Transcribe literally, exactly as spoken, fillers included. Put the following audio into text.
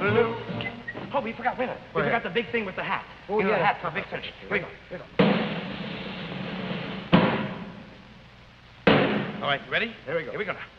blue. Oh, we forgot, wait a minute. We forgot the big thing with the hat. Oh, you know, yeah. the hat for a big finish. Here we go. Here we go. All right, you ready? Here we go. Here we go now.